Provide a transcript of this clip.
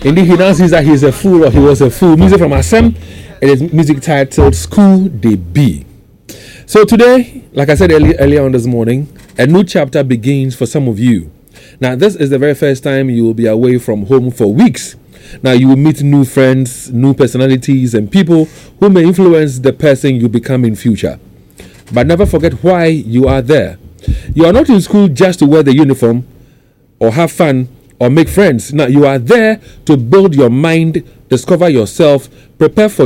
Indeed, he now says that he's a fool or he was a fool. Music from Asem. It is music titled School Day B. So today, like I said earlier on this morning, a new chapter begins for some of you. Now, this is the very first time you will be away from home for weeks. Now, you will meet new friends, new personalities, and people who may influence the person you become in future. But never forget why you are there. You are not in school just to wear the uniform or have fun or make friends. Now, you are there to build your mind, discover yourself, prepare for